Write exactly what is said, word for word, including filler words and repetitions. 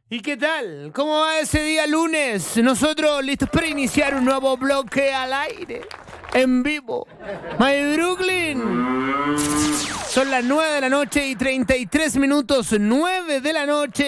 ¿Y qué tal? ¿Cómo va ese día lunes? Nosotros listos para iniciar un nuevo bloque al aire, en vivo. My Brooklyn. Son las nueve de la noche y treinta y tres minutos, nueve de la noche.